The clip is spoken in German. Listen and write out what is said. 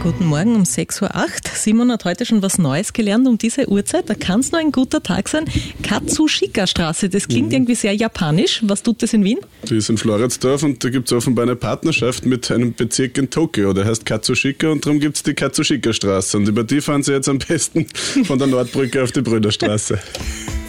Guten Morgen um 6.08 Uhr. Simon hat heute schon was Neues gelernt um diese Uhrzeit. Da kann es nur ein guter Tag sein. Katsushika-Straße, das klingt irgendwie sehr japanisch. Was tut das in Wien? Die ist in Floridsdorf und da gibt es offenbar eine Partnerschaft mit einem Bezirk in Tokio. Der heißt Katsushika und darum gibt es die Katsushika-Straße. Und über die fahren sie jetzt am besten von der Nordbrücke auf die Brüderstraße.